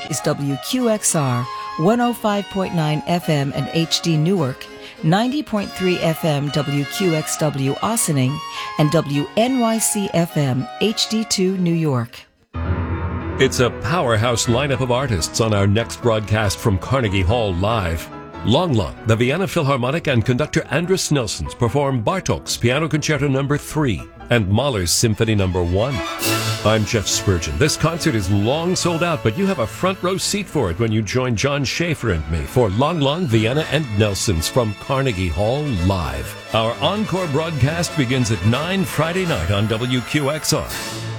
York is WQXR 105.9 FM and HD Newark, 90.3 FM WQXW Ossining, and WNYC FM HD2 New York. It's a powerhouse lineup of artists on our next broadcast from Carnegie Hall Live. Long Long, the Vienna Philharmonic and conductor Andris Nelsons perform Bartók's Piano Concerto No. 3 and Mahler's Symphony No. 1. I'm Jeff Spurgeon. This concert is long sold out, but you have a front row seat for it when you join John Schaefer and me for Long Long, Vienna, and Nelsons from Carnegie Hall Live. Our encore broadcast begins at 9 Friday night on WQXR.